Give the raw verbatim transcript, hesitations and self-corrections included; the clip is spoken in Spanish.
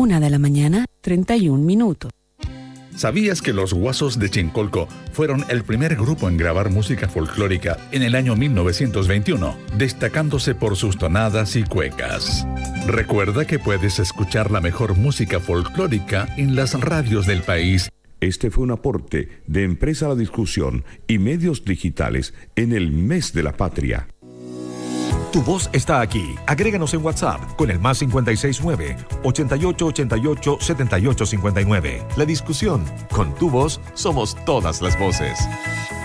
una de la mañana, treinta y un minutos. ¿Sabías que los Guasos de Chincolco fueron el primer grupo en grabar música folclórica en el año mil novecientos veintiuno, destacándose por sus tonadas y cuecas? Recuerda que puedes escuchar la mejor música folclórica en las radios del país. Este fue un aporte de Empresa La Discusión y Medios Digitales en el Mes de la Patria. Tu voz está aquí. Agréganos en WhatsApp con el más cinco seis nueve, ochenta y ocho ochenta y ocho, setenta y ocho cincuenta y nueve. La Discusión. Con tu voz somos todas las voces.